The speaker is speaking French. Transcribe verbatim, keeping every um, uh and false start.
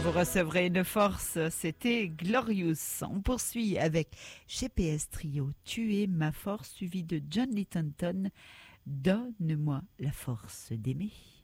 vous recevrez une force. C'était Glorious. On poursuit avec G P S Trio, Tu es ma force, suivi de John Littenton, Donne-moi la force d'aimer.